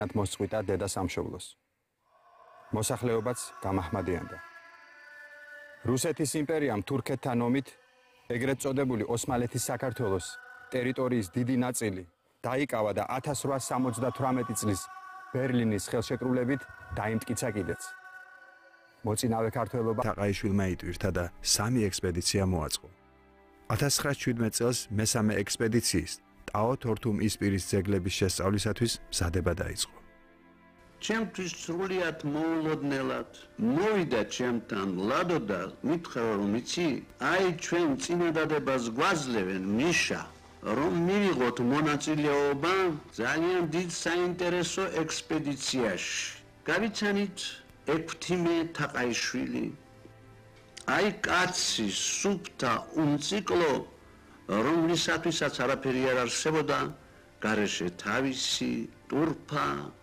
მოსწყვიტა დედა სამშობლოს. მოსახლეობაც გამაჰმადიანდა. რუსეთის იმპერიამ თურქეთთან ომით ეგრეთ წოდებული ოსმალეთის საქართველოს ტერიტორიის დიდი ნაწილი დაიკავა და 1878 წლის ბერლინის ხელშეკრულებით დაიმტკიცა კიდეც. მოწინავე ქართველობა თაყაიშვილმა იტვირთა და 3 ექსპედიცია მოაწყო. 1917 წელს მესამე ექსპედიციის ტაო-თორთუმ ისპირის ძეგლების შესწავლისათვის მზადება დაიწყო. ჩემთვის სრულიად მოულოდნელად მოვიდა ჩემთან ლადო და მითხრა რომ იცი აი ჩვენ წინადადებას გვაძლევენ მიშა რომ მივიღოთ მონაწილეობა ძალიან დიდ საინტერესო ექსპედიციაში გავიცანით ექვთიმე თაყაიშვილი აი კაცი სუფთა უმციკლო რომლისათვისაც არაფერი არ არსებოდა გარეშე თავისი ტურფა